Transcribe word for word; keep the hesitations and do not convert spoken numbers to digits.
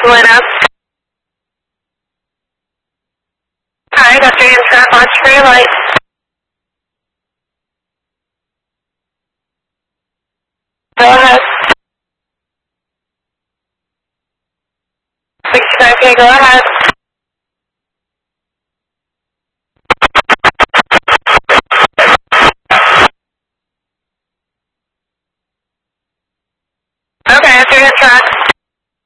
Luna. Alright, after you start, watch for your lights. Go ahead. sixty-five K, go ahead.